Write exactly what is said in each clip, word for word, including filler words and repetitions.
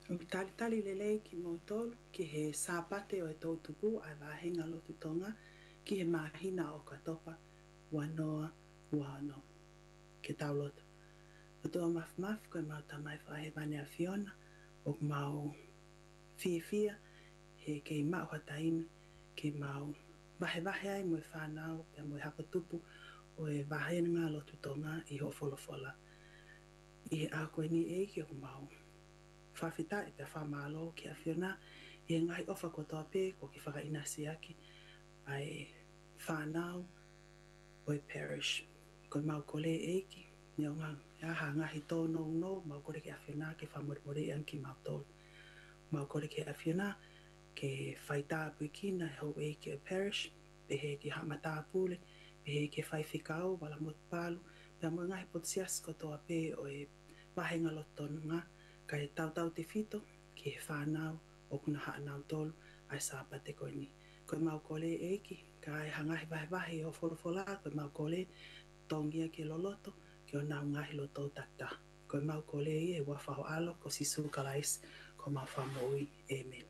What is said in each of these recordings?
O tali tali lele ki mo tolu ki he sāpate o e tau tupu ai wahenga lotu tonga ki he mahina o katopa wanoa wano ke tau lotu. O toa maf maf koe mau tamai whahe wane a Fiona o mau fia fia he ke mau hataimi ke mau wahe wahe ai mo e whanau pe mo e hapa tupu o e wahenga lotu tonga i ho fola fola. I he a koe ni e ki o mau whawhita i te whamalo ki a Fiona i he ngai ofa ko toa pē ko ki whaka si aki ai whanau o e parish. Koe mau kole eiki ni o ngā ha ngahi tō no no mau kore ki a Fiona ke whamore more an ki mau tō. Mau kore ki a Fiona ke whaita puikina e hau eiki o e parish pe he ki hamata pule pe he ke whaiwhikau wala mot palu pe mo ngahi potsias ko toa pē o e wahenga lo tonu ngā ka e tau tau te fito ki he whanau o kuna haanau tolu ai sāpate koe ni. Koe mau kole eiki ka e hangahi wahe wahe o folo fola koe mau kole tongia ki loloto ki o nau ngahi lo tau takta. Koe mau kole i e wafaho alo ko sisu kalais ko mau whamoi. Amen.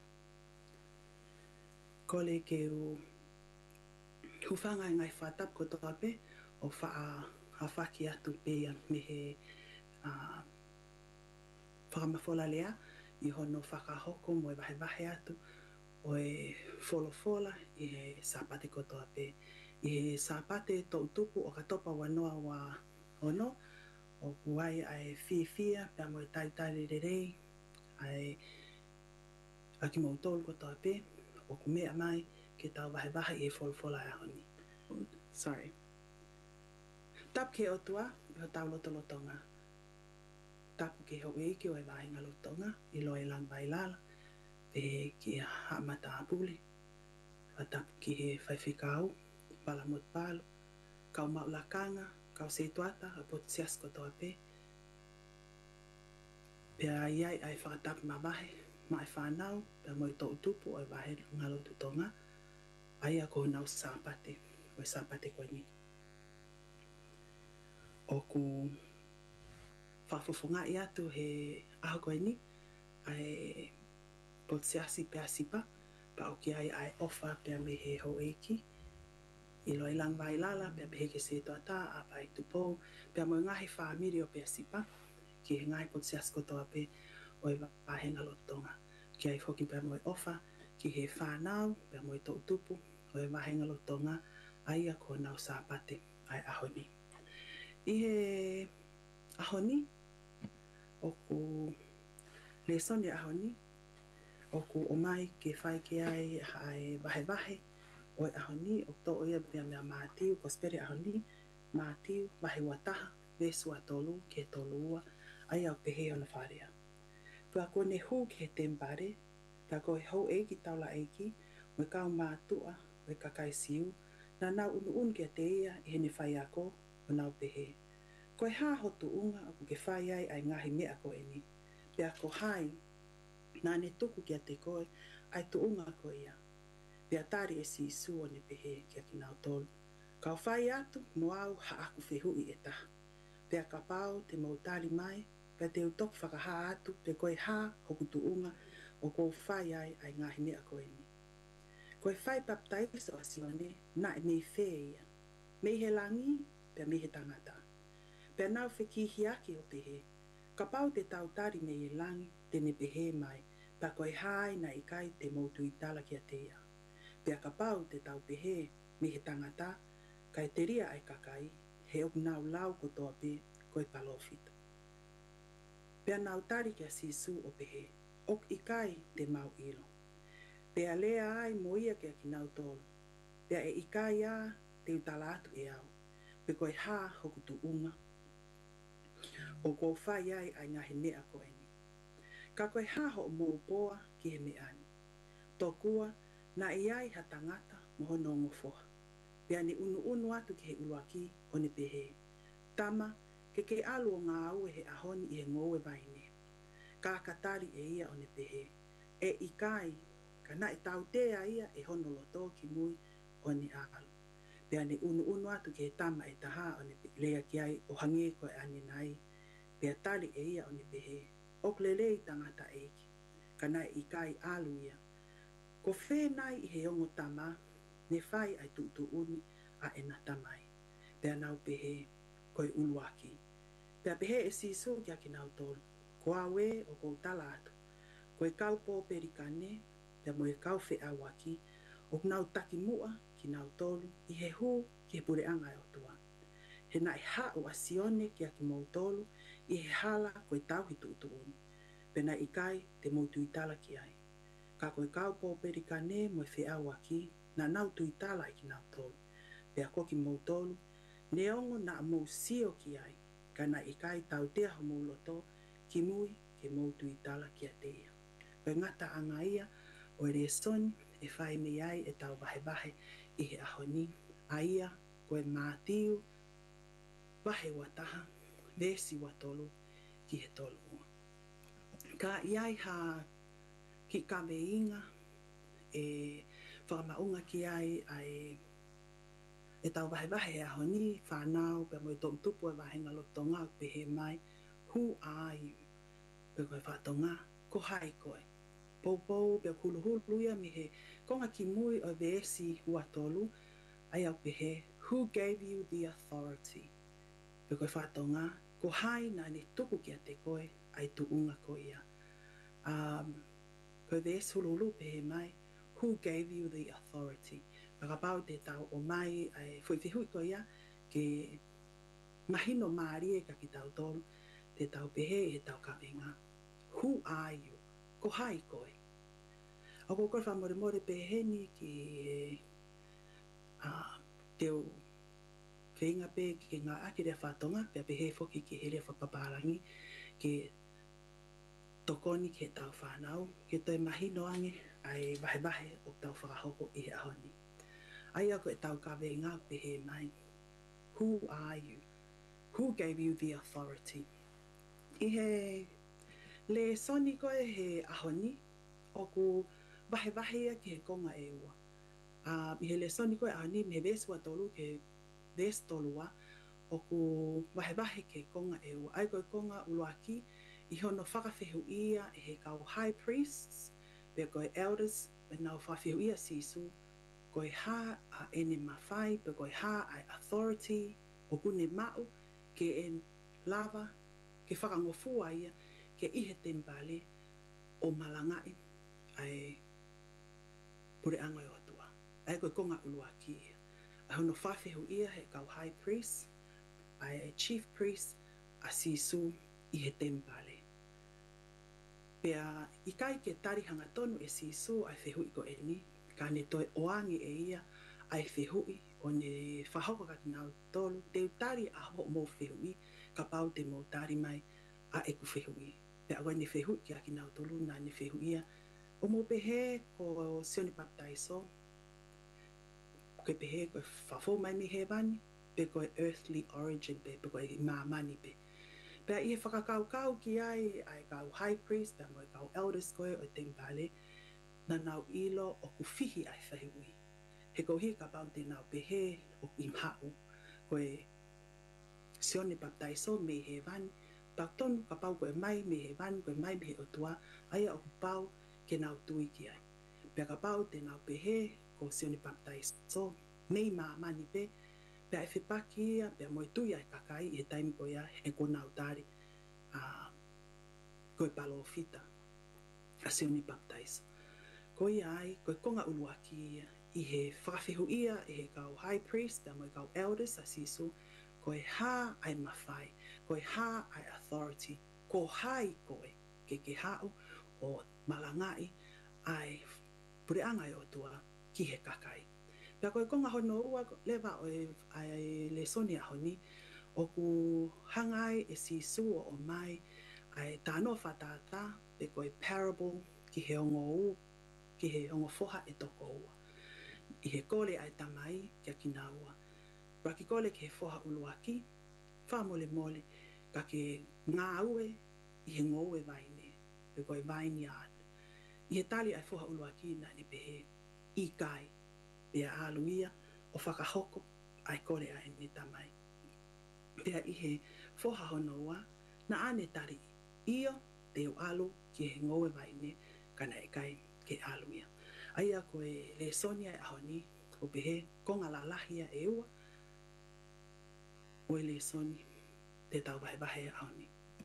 Kole ke u hufanga ngai whatap ko toa pe o wha a whaki atu pe an me he uh, whakamafola lea i hono whakahoko mo e wahe wahe atu o e folo fola i he sāpate kotoa pe. I he sāpate tō utupu o katopa wanoa wa ono o kuai ai fia fia pe mo e tai tai re rei ai aki mo tōlu kotoa pe o kumea mai ke tau wahe wahe i he folo fola e honi. Sorry. Tap ke otua i ho tau loto lotonga. Tapu ke hau eiki o e wahinga lotonga i loe lang bailala pe ki ha mata apule wa tapu ki he whaiwhikau pala mot palo kau maulakanga kau seituata a potsias ko toa pe pe ai ai ai whakatapu ma wahe ma e whanau pe mo i tō utupu o e wahe ngalo tutonga ai a ko nau sāpate o e sāpate koe ni o ku whafofonga i atu he aho koe ni ai potsiasi pe asipa pa o ki ai ai ofa pe me he ho eiki i loe lang vai lala pe he ke se toata a pai tupo pe mo ngahi whamiri o pe asipa ki he ngai potsias ko toa pe o e wahenga lotonga ki ai whoki pe mo e ofa ki he whanau pe mo i tō tupu o e wahenga lotonga ai a ko nau sāpate ai ahoni. I he ahoni o ku lesoni ahoni o ku o mai ke whai ke ai ai wahe wahe o e ahoni o tō oia pia mea mātiu ko spere ahoni mātiu wahe wataha vesu a tolu ke tolu ua ai au pehe o na wharea. Pua ko ne hu ke tempare ta ko e hou eiki taula eiki mo e kau mātua o e kakai siu na nau unu un ke te ia i hene whai ako o nau pehe. Ko e hā hotu unga o ke whai ai ai ngahi mea ko e ni. Pea ko hai nā ne tuku kia te koe ai tu unga ko ia. Pea tari e si isu o ne pehe kia ki nau tolu. Kau whai atu mo au ha aku whehu i e taha. Pea ka pau te mau tari mai pea te utok whakaha atu pe koe hā hoku tu unga o ko whai ai ai ngahi mea ko e ni. Koe whai baptaiso a sione na e mei whea ia. Mei he langi pea mei he tangata. Pea nau whekihi aki o pehe. Ka pau te tau tari mei e langi te ne pehe mai, pa koe hai na ikai te moutu i tala kia te ia. Pea ka pau te tau pehe me he tangata, kai te ria ai kakai, he ok nau lau ko toa pe koe palofita. Pea nau tari kia sisu o pehe, ok ikai te mau ilo. Pea lea ai mo ia kia ki nau tolu, pea e ikai a te utala atu e au, pe koe ha hoku tu unga, o ko whai ai ai ngahi mea koe ni. Ka koe haho o mō poa ki he mea ni. Tokua na iai ha tangata mo hono ngofoha. Pea ni unu unu atu ki he uruaki o ne pehe. Tama ke ke alu o ngā au e he ahoni i he ngoe vaine. Ka katari e ia o ne pehe. E ikai ka na e tau tea ia e hono loto ki mui o ne alu. Pea ni unu unu atu ki he tama e taha o ne lea ki ai o hange koe ane nai. Pea tali e ia o ne pehe. Ok lelei tangata eiki. kana i kai alu ia. Ko whenai i he ongo tama, ne whai ai tu tu uni a e na tamai. Pea nau pehe koe uluaki. Pea pehe e siso kia ki nau tolu. Ko awe o kou talatu. Koe kau pō perikane, pea mo e kau whe awaki, o nau taki mua ki nau tolu, i he hu ki he pure anga e o tua. He na i ha o asione kia ki mou tolu, i he hala koe tau hi tu tu uni. Pena i kai te moutu i tala ki ai. Ka koe kau pō perikane mo e whe awaki, na nau tu i tala i ki nau tolu. Pea koki mou tolu, ne ongo na mou sio ki ai, ka na i kai tau tea ho mou loto, ki mui ke mou tu i tala ki a te ia. Koe ngata anga ia, o e resoni, e whai me ai e tau vahe vahe i he ahoni, a ia koe mātiu, vahe wataha, vesi watolu ki he tolu ua. Ka iai ha ki kawe inga, e whakamaunga ki ai ai e tau vahe vahe e ahoni, whanau, pe mo i tōm tupu e vahenga lotonga, pe he mai, who are you? Pe koe whatonga, ko hai koe. Poupou, pe hulu hulu ia mi he, konga ki mui o vesi hua tolu, ai au pe he, who gave you the authority? Pe koe whatonga, ko hai na ne tuku ki a te koe, ai tu unga ko ia. Um, koe vesi hulu hulu pe he mai, who gave you the authority? Pakapau te tau o mai, ai whuiwhihui ko ia, ke mahino maarie ka ki tau tolu, te tau pehe e tau kawenga. Who are you? Ko hai koe. A ko koe whamore more peheni ki uh, teo whenga pe ki ngā aki rea whatonga, pia pehe foki ki he rea whapaparangi, ke tokoni ki he tau whanau, ke toi mahino ange, ai vahe vahe o tau whakahoko i he ahoni. Ai ako e tau kawe ngā pehe mai. Who are you? Who gave you the authority? I he le soni koe he ahoni, o ku vahe vahe ia ki he konga e ua. Uh, I he le soni koe ahoni, me he vesua tolu ke ves tolua, o ku vahe vahe ke konga e ua. Ai koe konga uluaki, i hono whakawhihu ia e he kau high priests, pe koe elders, pe nau whawhihu ia sisu, koe ha a ene mawhai, pe koe ha ai authority, o kune mau, ke en lava, ke whakangofua ia, ke ihe tembale, o malangai, ai pure anga o atua. Ai koe konga uluaki ia. Ai hono whawhihu ia he kau high priest, ai chief priest, a sisu i he tembale. Pea i kai ke tari hanga tonu e sisu ai whehui ko eni, ka ne toi oangi e ia ai whehui o ne whahoko ka kinau tolu, te utari a ho mo whehui, ka pau te mo tari mai a eku whehui. Pea koe ne whehui ki a kinau tolu na ne whehui ia, o mo pehe ko sioni baptaiso, koe pehe koe whafo mai mi he vani, pe koe earthly origin pe, pe koe mamani pe. Pea i he whakakau kau ki ai, ai kau high priest, pea moe kau elders koe o tembale, na nau ilo o ku fihi ai whahiwi. He kohi ka pau te nau pehe o imhau, koe sione baptaiso me he vani, pau tonu ka pau koe mai me he vani, koe mai me he otua, aia o ku pau ke nau tui ki ai. Pea ka pau te nau pehe ko sione baptaiso, mei maa mani pe, pea e whipaki ia, pea moe tui ai kakai i he taimi ko ia, he ko nau tari, uh, koe palo fita, a sione baptaiso. Ko ia ai, koe konga uluaki ia, i he whakawhihu ia, i he kau high priest, pea moe kau elders a sisu, koe hā ai mawhai, koe hā ai authority, ko hai koe, ke ke hao o malangai, ai pureanga e o tua ki he kakai. Pea koe konga hono ua lewa o e, ai le soni a honi, o ku hangai e sisu o o mai, ai tāno whatata, pe koe parable ki he ongo u, ki he ongo foha e toko ua. I he kole ai tamai kia kina ua. Raki kole ki he foha uluaki, wha mole mole, ka ke ngā ue i he ngoue vaine, pe koe vaini atu. I he tali ai foha uluaki na ni pehe i kai, pea aluia o whakahoko ai kore ai ni tamai. Pea i he foha honoa, na ane tari io te o alu ki he ngoue vaine, kana e kai ke aluia. Aia koe le sonia e ahoni o pehe konga la lahia e ua o le soni te tau vahe vahe e ahoni.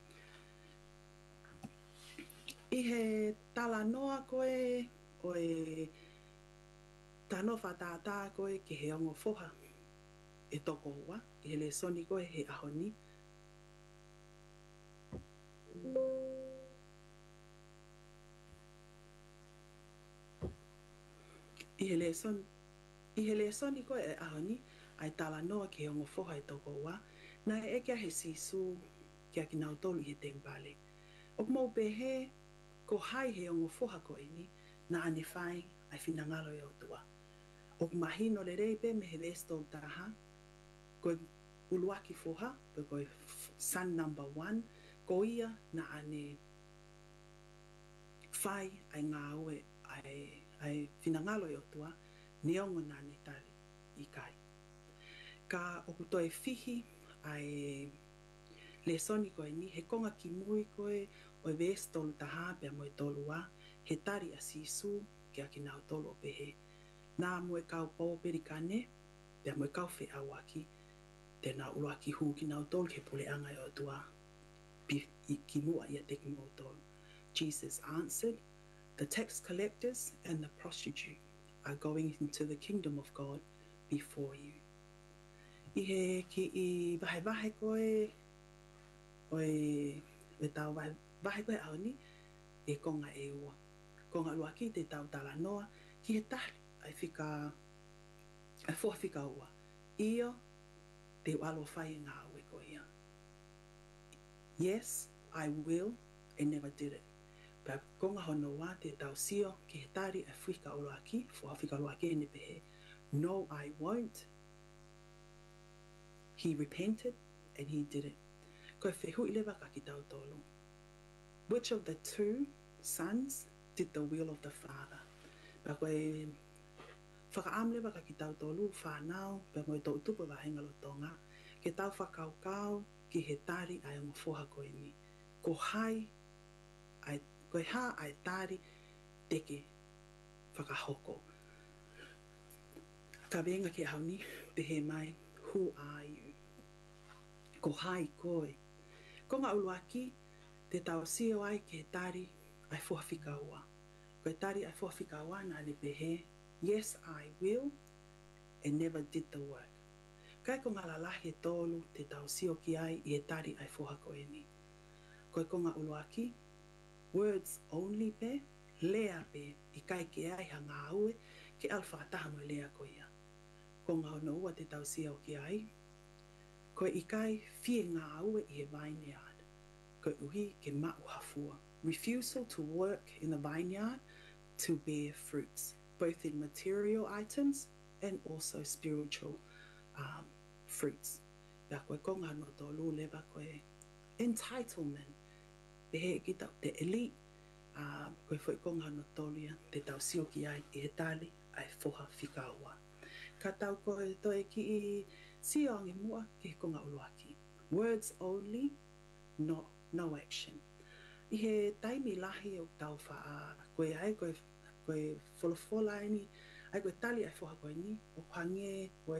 I he tala noa koe o e tano whatata koe ke he ongo foha e toko ua, i he le soni koe he ahoni. I he le soni, i he le soni koe e ahoni, ai tala noa ke he ongo foha e toko ua, na e eke he sisu ki a ki nau tolu i he tembale. O mau pehe ko hai he ongo foha koe ni, na ane whai ai whina ngalo e o tua. O mahino le reipe me he vesto taha, koe uluaki foha, koe son number one, ko ia na ane whai ai ngā ue ai, ai whina ngalo e o tua, ni ongo na ane tali i kai. Ka o kutoe fihi ai le soni koe ni, he konga ki mui koe o e ves tolu taha pia mo e tolu a, he tari a sisu ki a ki nau tolu o pehe. Nā mo e kau pō perikane, pia mo e kau whi awaki, te nā ulua ki hu ki nau tolu ke pule anga e o tua pi, i, ki mua i a te ki mo tolu. Jesus answered, the tax collectors and the prostitute are going into the kingdom of God before you. I he ki i vahe vahe koe, o e, e tau vahe, vahe koe au ni, e konga e ua. Konga lua ki te tau tala noa, ki he tahi, ai whika, ai fua whika ua. Ia, te walo whai ngā ue ko ia. Yes, I will, and never did it. Pea konga hono wā te tau sio, ki he tari ai whika o lua ki, fua whika lua ki ne pehe. No, I won't. He repented, and he did it. Koe whehui lewa ka ki tau tolu. Which of the two sons did the will of the father? Pea koe whakaam lewa ka ki tau tolu, whanau, pea moe tau tupu wa henga lo tonga, ke tau whakau kau, ki he tari ai ongo foha koe ni. Ko hai, ai, koe ha ai tari, teke whakahoko. Ka venga ki hauni, pehe mai, who are you? Ko hai koe. Ko ngā uluaki, te tau sio ai ke tari ai fuhawhika ua. Koe tari ai fuhawhika ua nā ne pehe, yes, I will, and never did the work. Kai ko ngā lalahi e tolu te tau sio ki ai i e tari ai fuhako e ni. Koe ko ngā uluaki, words only pe, lea pe, i kai ke ai ha ngā ue, ke alwhakataha mo lea ko ia. Ko ngā hono ua te tau sio ki ai, koe i kai fie ngā ue i he vineyard. Koe uhi ke mau hafua. Refusal to work in the vineyard to bear fruits, both in material items and also spiritual um, fruits. Pea koe konga no tolu lewa koe entitlement. Pehe ki tau te elite, uh, koe whai konga no tolu ia te tau sio ki ai i he tali ai foha whikaua. Ka tau koe toe ki i sio ange mua ke konga uluaki. Words only, not, no action. I he taimi lahi o tau wha koe ai koe, koe wholofola ni, ai koe tali ai foha koe ni, o hange koe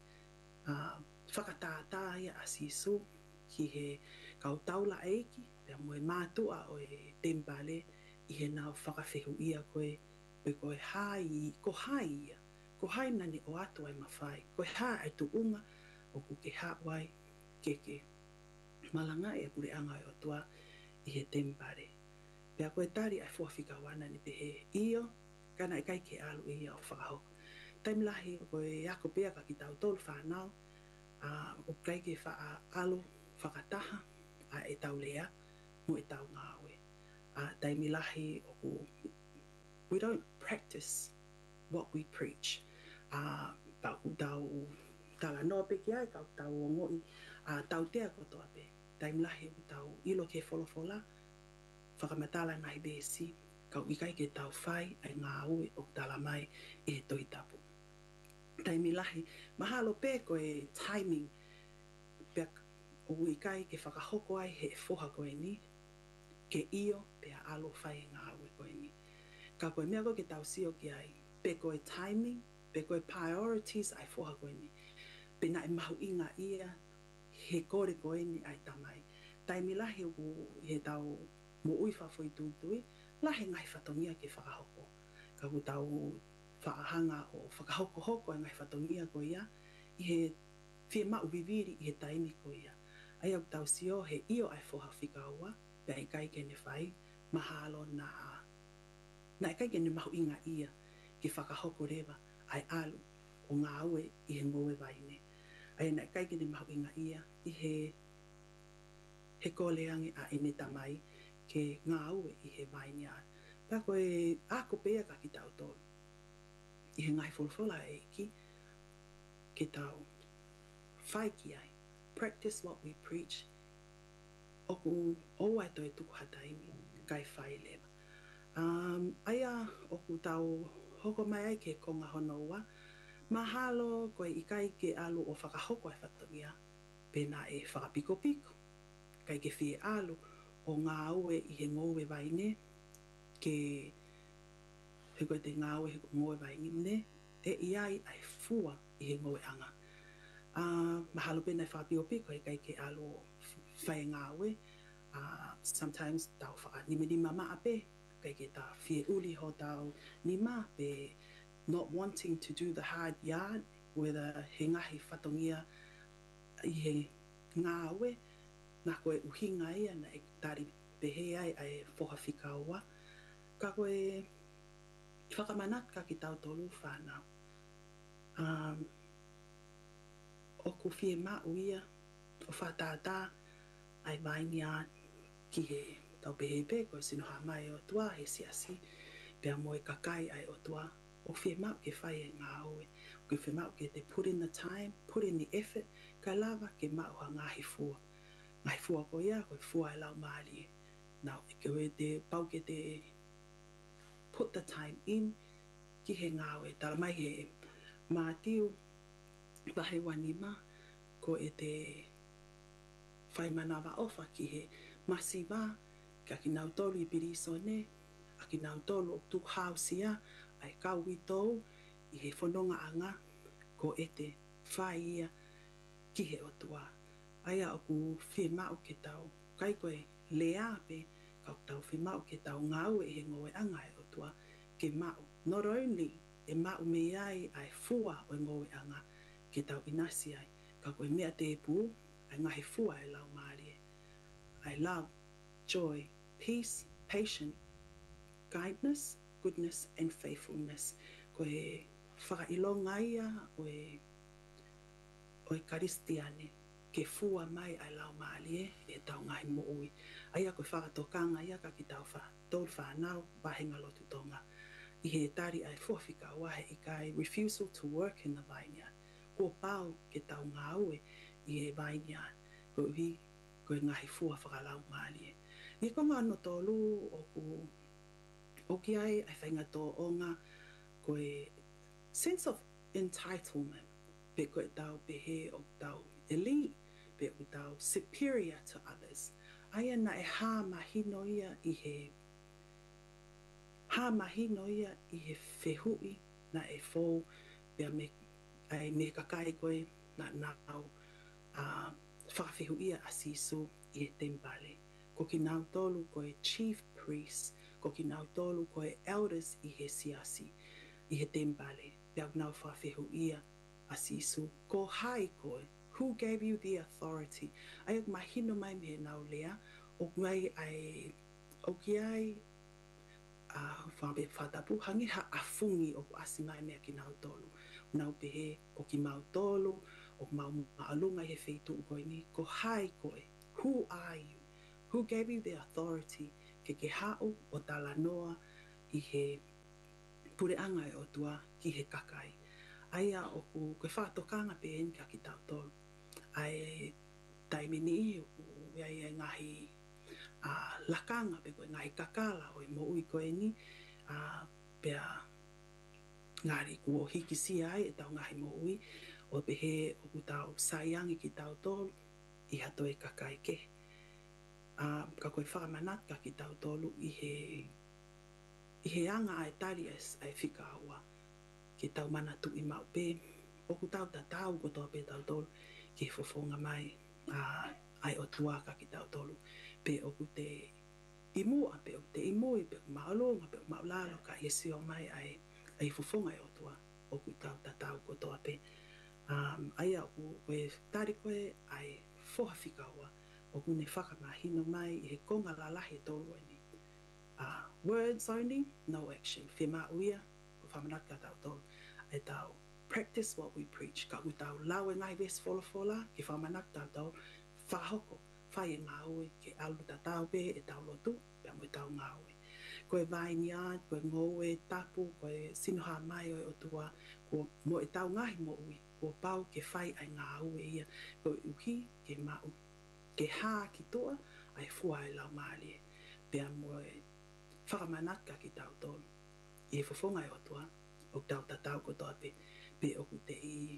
uh, whakatātā ia a sisu ki he kautaula eiki, pia moe mātua o e tembale i he nau whakawhehu ia koe, koe koe hai, ko hai ia. Ko hai nani o atu ai mawhai, ko ha ai tu unga, o ku ke ha wai, ke ke malanga e pure anga o tua i he tembare. Pea koe tari ai fuawhika wana ni pehe iyo, kana e kai ke alu i ia o whakahoko. Taim lahi o koe ako pea ka ki tau tolu whanau, uh, o kai ke wha alu whakataha, a e tau lea, mo e tau ngāwe. Uh, taimi lahi o ku, we don't practice what we preach. Uh, tau tau tala noa pe ki ai, kau tau o ngoi, uh, tau tea kotoa pe, taim lahi o tau ilo ke wholofola, whakamatala ngai besi, kau ikai ke tau whai, ai ngā ue o tala mai e toi tapu. Taimi lahi, mahalo pe koe timing, pe o ikai ke whakahoko ai he foha koe ni, ke iyo pe alo whai ngā ue koe ni. Ka koe mea koe ke tau sio ki ai. Pe koe timing, pe koe priorities ai foha koe ni. Pe na e mahu inga ia, he kore koe ni ai tamai. Taimi lahi uku he tau mo ui whawhoi tūtui, lahi ngai whatongia ke whakahoko. Ka ku tau whakahanga o whakahoko hoko e ngai whatongia ko ia, i he whia mau viviri i he taimi ko ia. Ai au tau sio he io ai foha whika ua, pe ai kai ke ne whai, mahalo na na e kai ke ne mahu inga ia, ke whakahoko rewa, ai alu, o ngā aue i he ngoe waine. Ai na e kai ke ne mahu inga ia, i he he koleangi a ene tamai, ke ngā aue i he waine a. Pea koe ako pea ka ki tau tō. I he ngai wholawhola e ki, ke tau whai ki ai. Practice what we preach. Oku oua e toi tuku hataimi, kai whai lewa. Um, aia oku tau hoko mai ai ke konga hono ua, mahalo koe i kai ke alu o whakahoko e whatongia, pena e whakapiko piko. Kai ke whie alu o ngā aue i he ngoe waine, ke he koe te ngā aue he ngoe waine ne, e iai ai fua i he ngoe anga. Uh, mahalo pena e whakapiko piko e kai ke alu o whai ngā aue, uh, sometimes tau whaka nime nima maa pe, kai ke ta whie uli ho tau nima pe not wanting to do the hard yard, whether he ngahi whatongia i he ngā aue, nā koe uhinga ia na e tari pehe ai ai whoha whikaua. Ka koe whakamanat ka ki tau tolu whanau. Um, oku whie mau ia, o whatātā, ai vaini a ki he tau pehe pe, koe sinoha mai o tua, he siasi, pea moe kakai ai o tua, o whie mau ke whai e ngā aue, o ke whie mau ke te put in the time, put in the effort, ka lava ke mau ha ngahi fua. Ngai fua ko ia, koe fua e lau maari. Nau, e koe te pau ke te put the time in, ki he ngāwe, tala mai he mātiu, wahe wanima, ko e te whai manawa ofa ki he masiwa, ka ki nau tolu i piriso ne, a ki nau tolu o tuk hausia, ai kau i tau, i he whanonga anga, ko e te whai ia, ki he otua. Aia oku whie mau ke tau, kai koe lea pe, kau tau whie mau ke tau ngāue i he ngoe anga e otua, ke mau. Not only e mau me ai ai fua o ngoe anga, ke tau inasi ai, ka koe mea te pu, ai ngahi fua e lau maari. I love, joy, peace, patience, kindness, goodness and faithfulness. Koe whakailonga ia o e, o e karistiane. Ke fua mai ai lau maali e, e tau ngai mo ui. Aia koe whakatokanga ia ka ki tau wha, tau whanau, wahenga lotu tonga. I he tari ai fuawhika wahe i kai refusal to work in the vineyard. Ko pau ke tau ngā ue i he vineyard. Ko ui, koe ngahi fua whakalau maali e. I konga ano tolu o ku, o ki ai ai whainga tō onga, koe sense of entitlement. Pe koe tau pehe o tau elite. Pe u tau superior to others. Aia na e hā mahino ia i he hā mahino ia i he whehui na e fō pia me, ai me kakai koe na nau uh, whakawhehu ia a sisu i he tembale. Ko ki nau tolu koe chief priest, ko ki nau tolu koe elders i he siasi i he tembale. Pia nau whakawhehu ia a sisu. Ko hai koe. Who gave you the authority? Ai o mahino mai me nau lea, o ngai ai, o ki ai, a whabe whatapu, hangi ha afungi o asi mai mea ki nau tolu. Nau pehe, ko ki mau tolu, o mau maalunga he wheitu koe ni, ko hai koe. Who are you? Who gave you the authority? Ke ke hao o tala noa i he pureanga e o tua ki he kakai. Aia o ku koe whaatokanga pe en ka ki tau tolu. Ai taimini o ku ai e ngahi uh, lakanga pe koe ngahi kakala o i mo ui koe ni uh, pea ngari ku o hiki si ai e tau ngahi mo ui o pehe o ku tau saiangi ki tau tolu i hato e kakai ke. Uh, ka koe whakamanat ka ki tau tolu i he I he anga ai tari ai whika aua. Ke tau mana tu I mau pē. Oku tau ta tau ko toa pē tau tolu. Ke fofonga mai uh, ai o tuaka ki tau tolu. Pē oku te imua, pē oku te imui, pē oku maolonga, pē oku maolalo ka isi o mai ai ai fofonga ai o tua. Oku tau ta tau ko toa pē. Um, ai oku koe tari koe ai foha whika aua. Oku ne whakamahino mai I he konga lalahe tolu ni. Uh, words only, no action. Whima uia, ko whamanaka tau tolu. E tau practice what we preach. Ka u tau lau e ngai ves fola fola, ki whamanaka tau tau, whahoko, whai e ngā ue, ke alu ta tau pe e tau lotu, pia mo e tau ngā ue. Koe vai niad, koe ngoe, tapu, koe sinoha mai o o tua, ko mo e tau ngahi mo ui, ko pau ke whai ai ngā ue ia, koe uhi ke mau. Ke hā ki toa, ai fua e lau maali e, pia mo e whakamanaka ki tau tolu. I e fofonga e o tua, o tau ta tau ko toa pe, pe oku te I,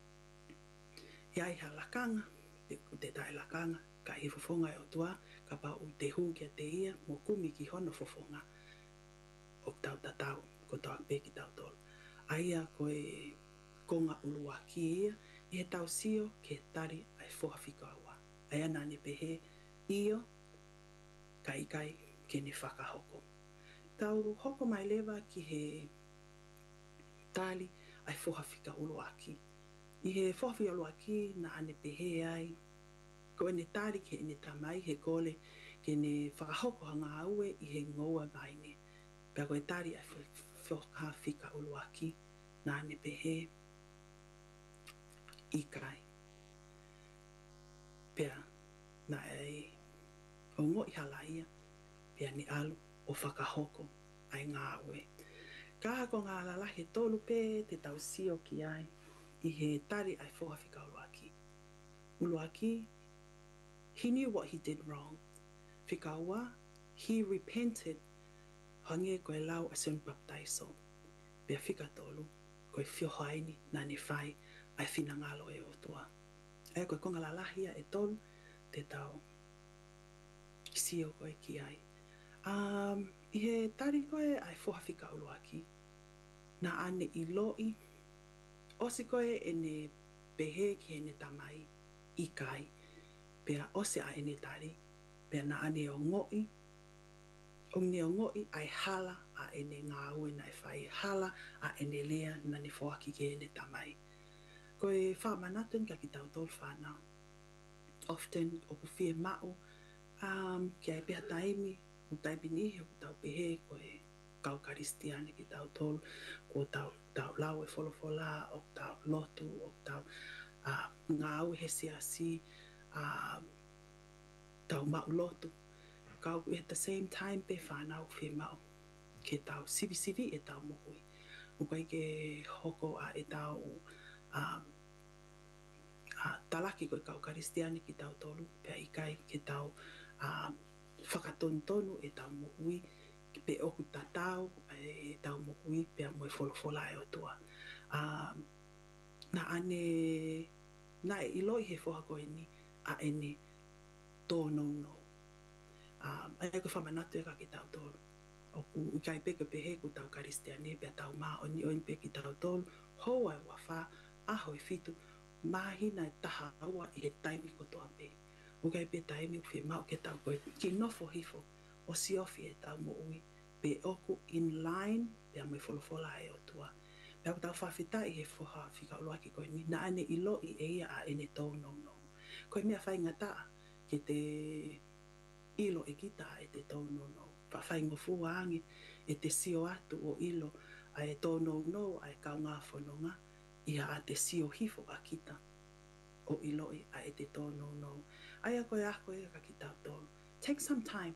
I ai ha lakanga, pe oku te tai lakanga, ka I fofonga e o tua, ka pa u te hu kia te ia, mo kumi ki hono fofonga, o tau ta tau ko toa pe ki tau tolu. Aia koe konga ulua ki ia, I he tau sio ke tari ai foha whika aua. Aia nani pehe, io, kai kai, ke ne whakahoko. Tau hoko mai lewa ki he tali ai foha whika uluaki. I he foha whika uluaki na ane pehe ai. Ko ene tali ke ene tamai he kole ke ne whakahoko hanga aue I he ngoa vaine. Pea koe tali ai foha whika uluaki na ane pehe I kai. Pea na ai o ngoi halaia pea ni alu o whakahoko ai ngā aue. Ka hako ngā lalahe tolu pē te tau sio ki ai I he tari ai foha whika uluaki. Uluaki, he knew what he did wrong. Whika ua, he repented. Hange koe lau a sen baptaiso. Pea whika tolu, koe whioho aini na ne whai ai whina ngalo e o tua. Ea koe konga lalahia e tolu te tau sio koe ki ai. Um, I he tari koe ai foha whika uluaki. Na ane I loi, osi koe ene pehe ki ene tamai I kai. Pea ose a ene tari. Pea na ane o ngoi. O ne o ngoi ai hala a ene ngā ue na e whai. Hala a ene lea na ne whoaki ke ene tamai. Koe whamanatun ka ki tau tolu whanau. Often o ku whie mao. Um, ki ai peha taimi. O taimi nihi o tau pehe koe kau karistiane ki tau tolu. Ko tau, tau lau e folo fola. O tau lotu. O tau uh, ngā ue he siasi. Uh, tau mau lotu. Kau at the same time pe whanau whie mao. Ke tau sivi sivi e tau mohui. Ukai ke hoko a e tau um, uh, talaki koe kau karistiane ki tau tolu. Pea ikai ke tau um, whakatonu tonu e tau mohui. Pe oku ta tau e tau mohui. Pea moe folo fola e o tua. Um, na ane, na e iloi he foha koe ni a ene tōno no. Um, ai ko whamanatu e ka ki tau tolu. O ku ukai peke pehe ku tau karistiane, pia tau maa oni oin pe ki tau tolu, hoa e wawha, aho e fitu, mahina e taha aua I he taimi ko toa pe. Ukai pe taimi u whi mau ke tau koe, ki nofo hifo, o si ofi e tau mo ui, pe oku in line, pia mai folofola e o tua. Pia ku tau whawhita I he foha whika uloa ki koe ni, na ane ilo I eia a ene tō no no. Koe mea whai ngataa, ke te ilo e kita e te tōno no. Whawhai ngofu aangi e te sio atu o ilo a e tōno no a e kau ngā whanonga ia a te sio hifo a kita o ilo e a e te tōno no. Aia koe a koe ka ki tau tōno. Take some time.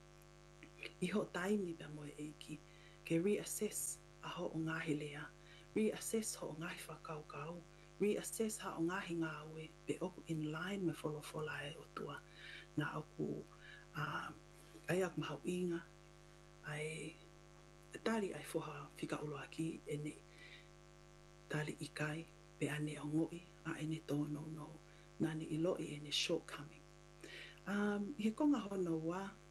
I ho taimi pia moe eiki ke reassess a ho o ngahi lea. Reassess ho o ngahi whakau kau. Reassess ha o ngahi ngā ue pe oku in line me folo fola e o tua. Na oku uh, ai ak mahau inga ai tali ai foha whika uloa ki ene tali ikai pe ane o ngoi a ene tōno no nani iloi ene shortcoming. Um, he konga hono wa